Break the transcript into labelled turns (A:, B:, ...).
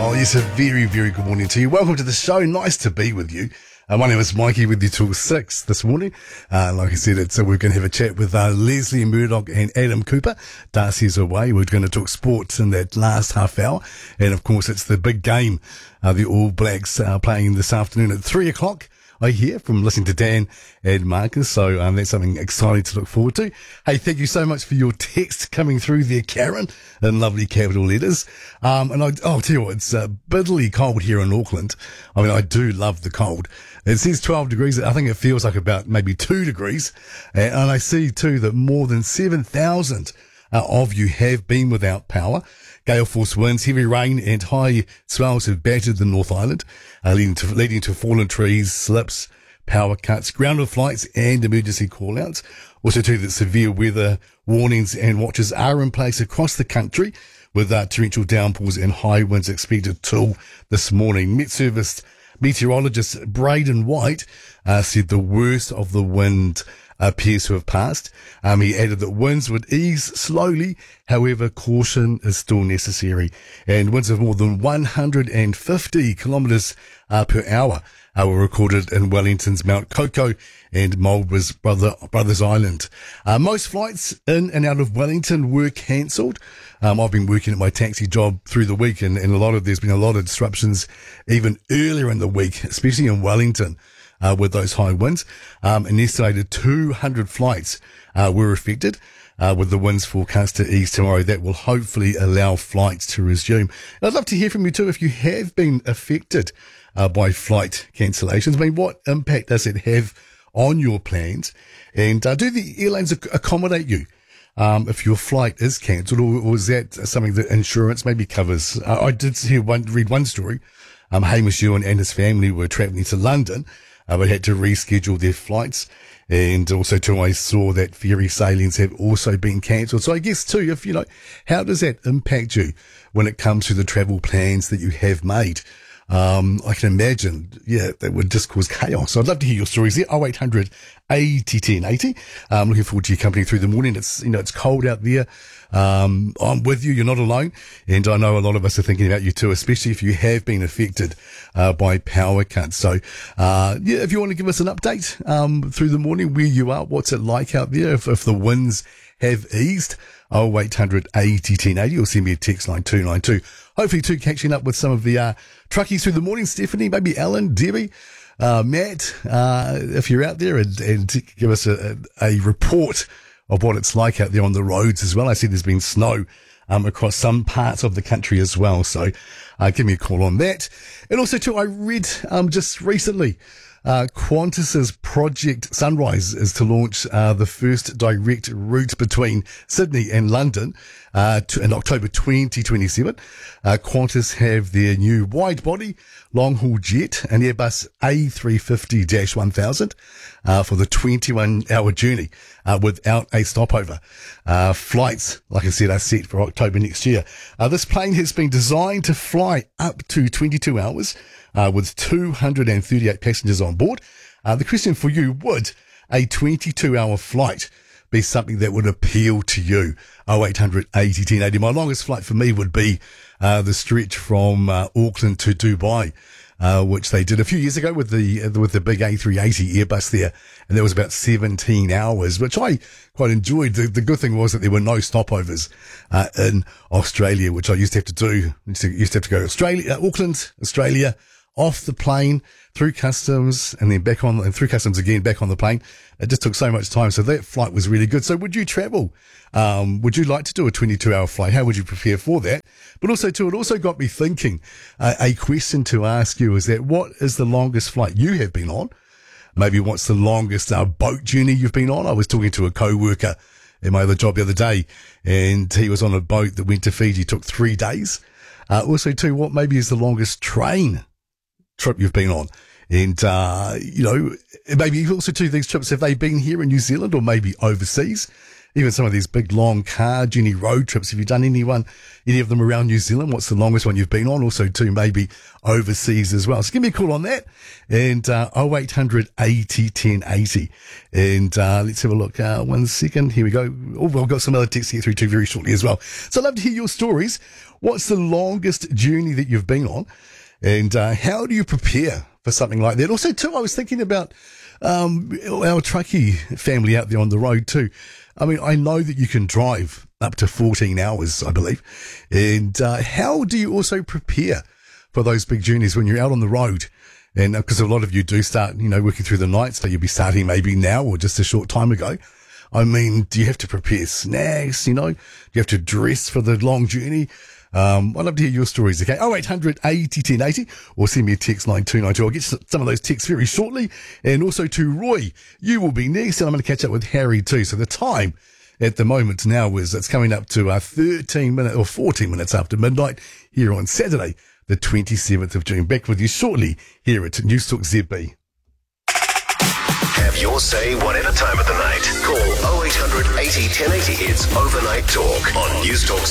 A: Oh, yes, a very, very good morning to you. Welcome to the show. Nice to be with you. My name is Mikey with you till 6 this morning. Like I said, we're going to have a chat with Leslie Murdoch and Adam Cooper. Darcy's away. We're going to talk sports in that last half hour. And, of course, it's the big game. The All Blacks are playing this afternoon at 3 o'clock. I hear from listening to Dan and Marcus, so that's something exciting to look forward to. Hey, thank you so much for your text coming through there, Karen, in lovely capital letters. And I'll tell you what, it's bitterly cold here in Auckland. I mean, I do love the cold. It says 12 degrees. I think it feels like about maybe 2 degrees. And I see too that more than 7,000 of you have been without power. Gale force winds, heavy rain and high swells have battered the North Island, leading to fallen trees, slips, power cuts, grounded flights and emergency call-outs. Also too that severe weather warnings and watches are in place across the country with torrential downpours and high winds expected till this morning. Met Service meteorologist Braden White said the worst of the wind appears to have passed. He added that winds would ease slowly, however, caution is still necessary. And winds of more than 150 kilometres per hour were recorded in Wellington's Mount Coco and Marlborough's Brothers Island. Most flights in and out of Wellington were cancelled. I've been working at my taxi job through the week and there's been a lot of disruptions even earlier in the week, especially in Wellington. With those high winds, an estimated 200 flights were affected. With the winds forecast to ease tomorrow, that will hopefully allow flights to resume. I'd love to hear from you too if you have been affected by flight cancellations. I mean, what impact does it have on your plans? And do the airlines accommodate you if your flight is cancelled, or is that something that insurance maybe covers? I did read one story. Hamish Ewan and his family were travelling to London. They had to reschedule their flights, and also too, I saw that ferry sailings have also been cancelled. So I guess too, if how does that impact you when it comes to the travel plans that you have made? I can imagine, that would just cause chaos. So I'd love to hear your stories there. 0800 80 10 80. Looking forward to your company through the morning. It's, it's cold out there. I'm with you. You're not alone. And I know a lot of us are thinking about you too, especially if you have been affected, by power cuts. So, if you want to give us an update, through the morning where you are, what's it like out there? If the winds have eased, 0800 80 10 80, or send me a text line 292. Hopefully too catching up with some of the, truckies through the morning. Stephanie, maybe Alan, Debbie, Matt, if you're out there and give us a report of what it's like out there on the roads as well. I see there's been snow across some parts of the country as well. So give me a call on that. And also too, I read just recently Qantas's Project Sunrise is to launch the first direct route between Sydney and London in October 2027. Qantas have their new wide-body long-haul jet, an Airbus A350-1000 for the 21-hour journey without a stopover. Flights, like I said, are set for October next year. This plane has been designed to fly up to 22 hours with 238 passengers on board. The question for you, would a 22-hour flight be something that would appeal to you? 0800 80 10 80. My longest flight for me would be the stretch from Auckland to Dubai, which they did a few years ago with the big A380 Airbus there, and that was about 17 hours, which I quite enjoyed. The good thing was that there were no stopovers in Australia, which I used to have to do. Used to have to go to Auckland, Australia, off the plane, through customs, and then and through customs again, back on the plane. It just took so much time. So that flight was really good. So would you travel? Would you like to do a 22-hour flight? How would you prepare for that? But also too, it also got me thinking, a question to ask you is that what is the longest flight you have been on? Maybe what's the longest boat journey you've been on? I was talking to a co-worker in my other job the other day, and he was on a boat that went to Fiji, took 3 days. Also too, what maybe is the longest train trip you've been on? And, maybe also too, these trips, have they been here in New Zealand or maybe overseas? even some of these big, long car journey road trips. Have you done any of them around New Zealand? What's the longest one you've been on? Also, too, maybe overseas as well. So give me a call on that. And 0800 80 1080. And let's have a look. 1 second. Here we go. Oh, I've got some other texts to get through to very shortly as well. So I'd love to hear your stories. What's the longest journey that you've been on? And how do you prepare for something like that? Also, too, I was thinking about our truckie family out there on the road too. I mean, I know that you can drive up to 14 hours, I believe. And how do you also prepare for those big journeys when you're out on the road? And because a lot of you do start, working through the night, so you'll be starting maybe now or just a short time ago. I mean, do you have to prepare snacks? Do you have to dress for the long journey? I'd love to hear your stories, okay? 0800 80 1080 or send me a text line 292. I'll get some of those texts very shortly. And also to Roy, you will be next, and I'm going to catch up with Harry too. So the time at the moment now is it's coming up to 14 minutes after midnight here on Saturday, the 27th of June. Back with you shortly here at News Talk ZB.
B: Have your say whatever time of the night. Call 0800 80 1080. It's Overnight Talk on News Talk